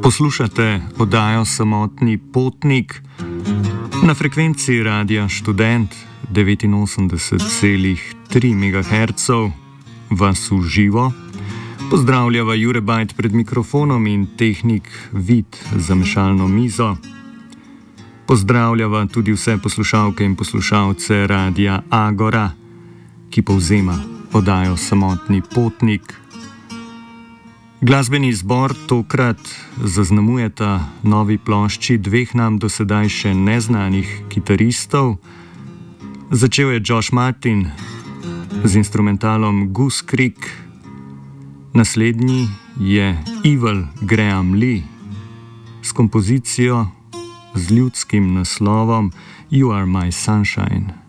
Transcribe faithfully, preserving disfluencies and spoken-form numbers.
Poslušate oddajo Samotni potnik na frekvenci Radia Študent devetinosemdeset celih tri megaherca, vas v živo. Pozdravljava Jure Bajt pred mikrofonom in tehnik Vid za mešalno mizo. Pozdravljava tudi vse poslušalke in poslušalce Radia Agora, ki povzema oddajo Samotni potnik. Glasbeni izbor tokrat zaznamujeta novi plošči dveh nam do sedaj še neznanih kitaristov. Začel je Josh Martin z instrumentalom Goose Creek, naslednji je Evil Graham Lee s kompozicijo z ljudskim naslovom You Are My Sunshine.